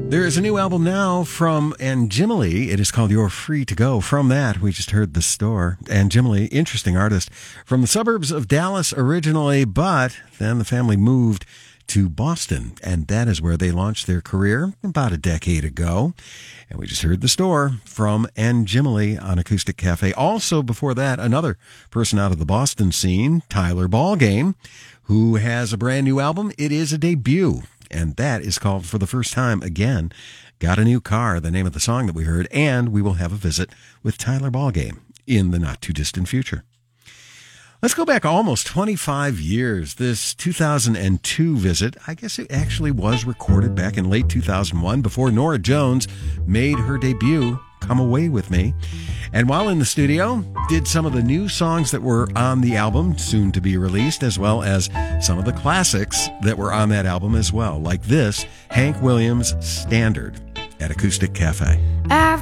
There is a new album now from Anjimile. It is called You're Free to Go. From that, we just heard The Store. Anjimile, interesting artist from the suburbs of Dallas originally, but then the family moved to Boston, and that is where they launched their career about a decade ago. And we just heard The Store from Anjimile on Acoustic Cafe. Also, before that, another person out of the Boston scene, Tyler Ballgame, who has a brand new album. It is a debut, and that is called For the First Time Again. Got a New Car, the name of the song that we heard, and we will have a visit with Tyler Ballgame in the not-too-distant future. Let's go back almost 25 years. This 2002 visit, I guess it actually was recorded back in late 2001 before Norah Jones made her debut, Come Away With Me. And while in the studio, did some of the new songs that were on the album, soon to be released, as well as some of the classics that were on that album as well, like this, Hank Williams' Standard at Acoustic Cafe.